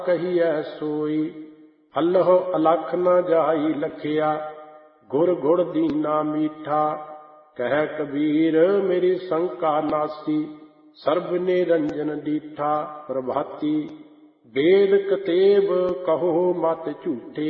कहिए सोई। अल्लाह अलख न जाई लखिया, गुर गुड़ दीना मीठा। कह कबीर मेरी शंका नासी, सर्ब निरंजन डीठा। प्रभाती वेद कतेब कहो मत झूठे,